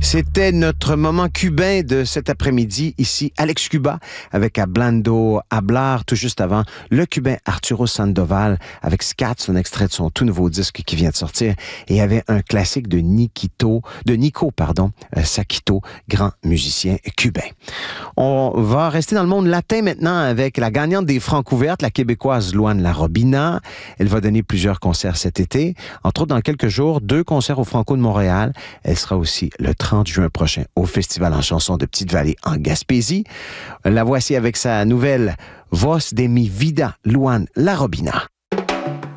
C'était notre moment cubain de cet après-midi, ici, Alex Cuba, avec Hablando Hablar, tout juste avant, le cubain Arturo Sandoval, avec Scat, un extrait de son tout nouveau disque qui vient de sortir, et il y avait un classique de Nico, Saquito, grand musicien cubain. On va rester dans le monde latin maintenant avec la gagnante des Francouvertes, la Québécoise Louane Larobina. Elle va donner plusieurs concerts cet été, entre autres dans quelques jours, 2 concerts au Franco de Montréal. Elle sera aussi le 30 juin prochain au Festival en chanson de Petite-Vallée en Gaspésie. La voici avec sa nouvelle Voz de mi vida, Louane Larobina.